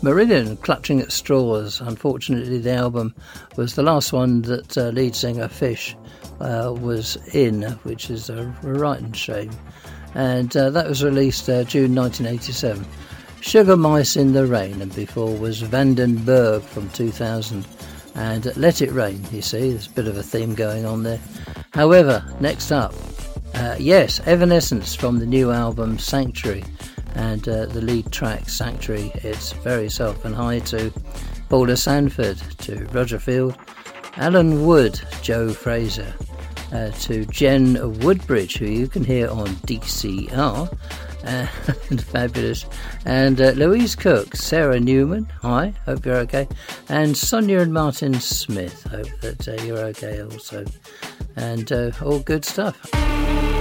Marillion, Clutching at Straws. Unfortunately, the album was the last one that lead singer Fish was in, which is a right shame. And that was released June 1987. Sugar Mice in the Rain, and before was Vandenberg from 2000. And Let It Rain, you see, there's a bit of a theme going on there. However, next up, yes, Evanescence from the new album Sanctuary. And the lead track, Sanctuary, it's very self and high to Paula Sanford, to Roger Field, Alan Wood, Joe Fraser, to Jen Woodbridge, who you can hear on DCR, fabulous, and Louise Cook, Sarah Newman, hi, hope you're okay, and Sonia and Martin Smith, hope that you're okay also, and all good stuff.